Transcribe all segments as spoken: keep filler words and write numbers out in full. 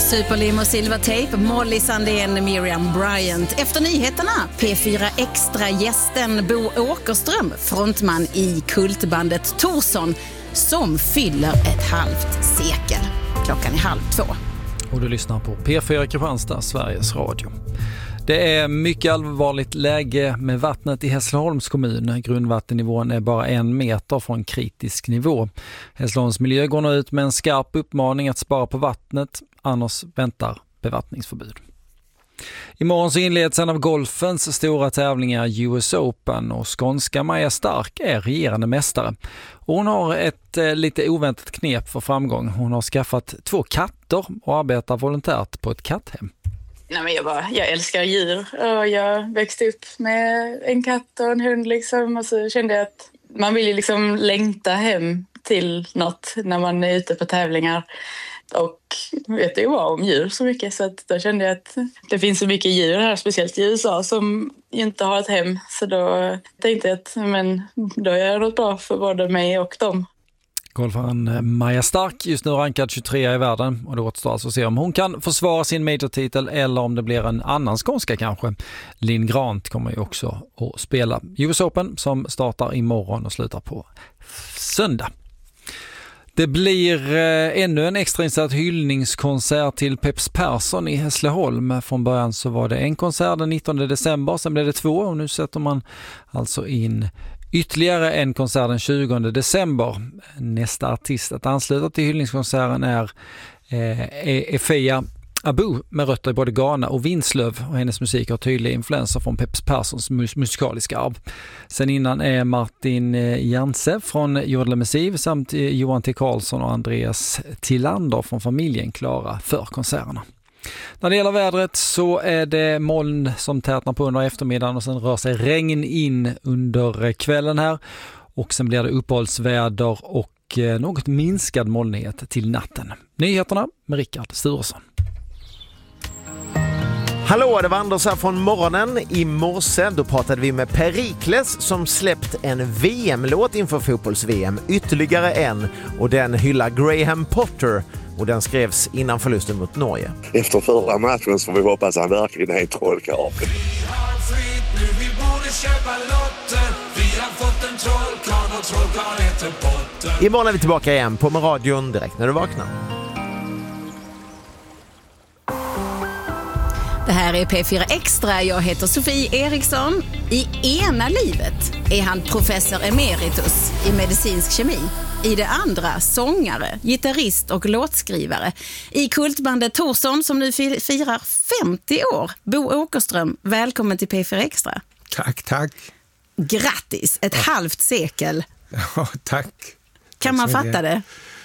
Superlim och Silvertape, Molly Sandén, Miriam Bryant. Efter nyheterna, P fyra Extra-gästen Bo Åkerström, frontman i kultbandet Torsson, som fyller ett halvt sekel. Klockan är halv två. Och du lyssnar på P fyra Kristianstad, Sveriges Radio. Det är mycket allvarligt läge med vattnet i Hässleholms kommun. Grundvattennivån är bara en meter från kritisk nivå. Hässleholms miljö går nu ut med en skarp uppmaning att spara på vattnet, annars väntar bevattningsförbud. Imorgon så inleds en av golfens stora tävlingar, U S Open, och skånska Maja Stark är regerande mästare. Och hon har ett eh, lite oväntat knep för framgång. Hon har skaffat två katter och arbetar volontärt på ett katthem. Nej, men jag, bara, jag älskar djur och jag växte upp med en katt och en hund liksom, och så kände jag att man vill ju liksom längta hem till något när man är ute på tävlingar. Och vet ju bara om djur så mycket, så att då kände jag att det finns så mycket djur här, speciellt i U S A, som inte har ett hem. Så då tänkte jag att men, då gör jag något bra för både mig och dem. Golfaren Maja Stark, just nu rankad tjugotre i världen, och det återstår alltså att se om hon kan försvara sin major-titel eller om det blir en annan skånska kanske. Linn Grant kommer ju också att spela U S Open som startar imorgon och slutar på söndag. Det blir eh, ännu en extrainsatt hyllningskonsert till Peps Persson i Hässleholm. Från början så var det en konsert den nittonde december, sen blev det två, och nu sätter man alltså in ytterligare en konsert den tjugonde december. Nästa artist att ansluta till hyllningskonserten är eh, Efeja Abu med rötter i både Ghana och Vinslöv, och hennes musik har tydliga influenser från Peps Perssons mus- musikaliska arv. Sen innan är Martin Janse från Jordlemissiv samt Johan T. Karlsson och Andreas Tillander från familjen klara för konserterna. När det gäller vädret så är det moln som tätnar på under eftermiddagen, och sen rör sig regn in under kvällen här, och sen blir det uppehållsväder och något minskad molnighet till natten. Nyheterna med Rickard Sturesson. Hallå, det var Anders här från morgonen. I morse då pratade vi med Perikles som släppt en V M-låt inför fotbolls-V M. Ytterligare en, och den hyllar Graham Potter, och den skrevs innan förlusten mot Norge. Efter förra matchen så får vi hoppas att han verkligen är trollkarl. Vi har fritt nu, vi borde köpa lotter. Vi har fått en trollkarl och trollkarl heter Potter. Imorgon är vi tillbaka igen på med radion direkt när du vaknar. Det här är P fyra Extra. Jag heter Sofie Eriksson. I ena livet är han professor emeritus i medicinsk kemi. I det andra sångare, gitarrist och låtskrivare. I kultbandet Torsson som nu firar femtio år. Bo Åkerström, välkommen till P fyra Extra. Tack, tack. Grattis, ett ja. halvt sekel. Ja, tack. Kan man fatta det?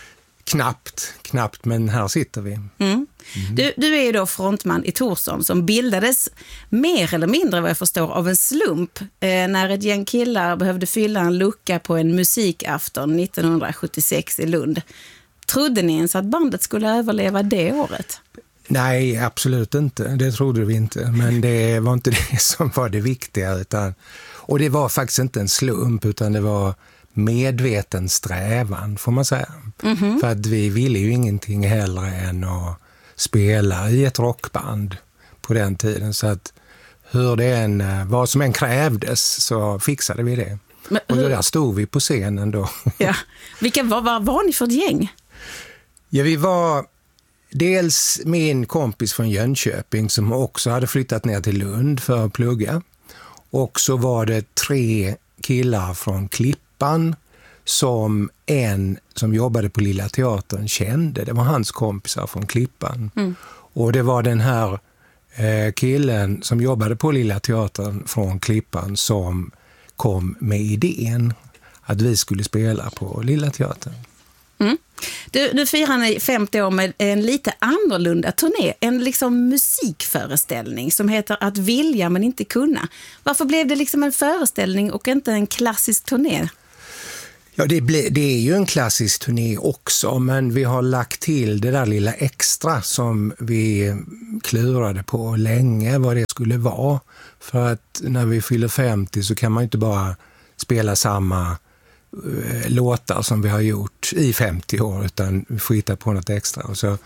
Knappt, knappt, men här sitter vi. Mm. Mm. Du, du är ju då frontman i Torsson som bildades mer eller mindre vad jag förstår av en slump eh, när ett gäng killar behövde fylla en lucka på en musikafton nittonhundrasjuttiosex i Lund. Trodde ni ens att bandet skulle överleva det året? Nej, absolut inte. Det trodde vi inte. Men det var inte det som var det viktiga. Utan, och det var faktiskt inte en slump, utan det var medveten strävan, får man säga. Mm-hmm. För att vi ville ju ingenting hellre än att spela i ett rockband på den tiden. Så att hur det än, vad som än krävdes så fixade vi det. Men, och då där stod vi på scenen då. Ja. Vilka var, var, var ni för ett gäng? Ja, vi var dels min kompis från Jönköping som också hade flyttat ner till Lund för att plugga. Och så var det tre killar från Klippan som en som jobbade på Lilla Teatern kände. Det var hans kompisar från Klippan. Mm. Och det var den här eh, killen som jobbade på Lilla Teatern från Klippan som kom med idén att vi skulle spela på Lilla Teatern. Mm. Du, du firar ni femtio år med en lite annorlunda turné, en liksom musikföreställning som heter Att vilja men inte kunna. Varför blev det liksom en föreställning och inte en klassisk turné? Ja, det, ble, det är ju en klassisk turné också, men vi har lagt till det där lilla extra som vi klurade på länge vad det skulle vara. För att när vi fyller femtio så kan man inte bara spela samma låtar som vi har gjort i femtio år, utan vi får hitta på något extra. Och så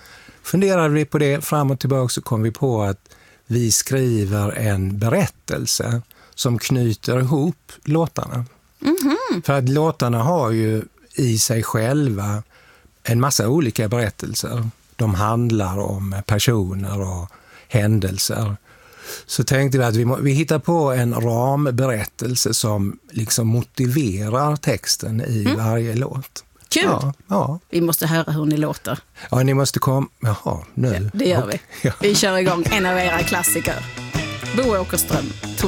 funderade vi på det fram och tillbaka, så kom vi på att vi skriver en berättelse som knyter ihop låtarna. Mm-hmm. För att låtarna har ju i sig själva en massa olika berättelser. De handlar om personer och händelser. Så tänkte vi att vi, må, vi hittar på en ramberättelse som liksom motiverar texten i mm. varje låt. Kul! Ja, ja. Vi måste höra hur ni låter. Ja, ni måste komma. Jaha, nu. Ja, det gör okay. vi. Vi kör igång en av era klassiker. Bo Åkerström.